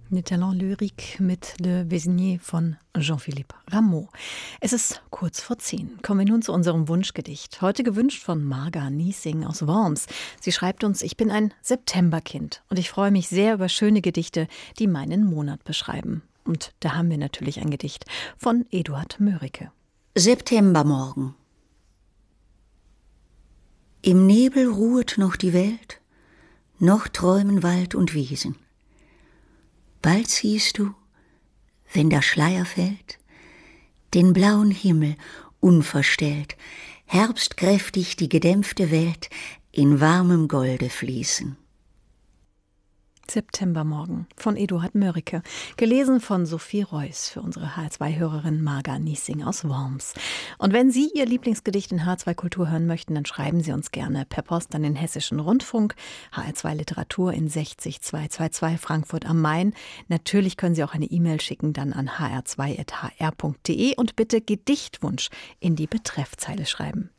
Le Talent Lyrique mit Le Vésigné von Jean-Philippe Rameau. Es ist kurz vor 10. Kommen wir nun zu unserem Wunschgedicht. Heute gewünscht von Marga Niesing aus Worms. Sie schreibt uns: Ich bin ein Septemberkind und ich freue mich sehr über schöne Gedichte, die meinen Monat beschreiben. Und da haben wir natürlich ein Gedicht von Eduard Mörike. Septembermorgen. Im Nebel ruhet noch die Welt, noch träumen Wald und Wiesen. Bald siehst du, wenn der Schleier fällt, den blauen Himmel unverstellt, herbstkräftig die gedämpfte Welt in warmem Golde fließen. Septembermorgen von Eduard Mörike, gelesen von Sophie Reuss für unsere HR2-Hörerin Marga Niesing aus Worms. Und wenn Sie Ihr Lieblingsgedicht in HR2 Kultur hören möchten, dann schreiben Sie uns gerne per Post an den Hessischen Rundfunk, HR2 Literatur in 60222 Frankfurt am Main. Natürlich können Sie auch eine E-Mail schicken, dann an hr2.hr.de und bitte Gedichtwunsch in die Betreffzeile schreiben.